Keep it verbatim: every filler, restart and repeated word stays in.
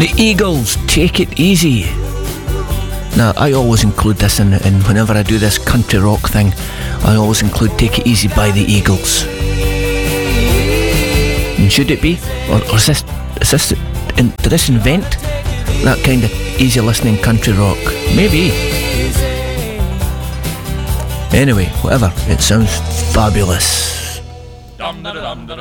The Eagles, Take It Easy. Now, I always include this in, in whenever I do this country rock thing, I always include Take It Easy by the Eagles. And should it be? Or, or is this, is this in, did this invent that kind of easy listening country rock? Maybe. Anyway, whatever, it sounds fabulous. Dum da dum da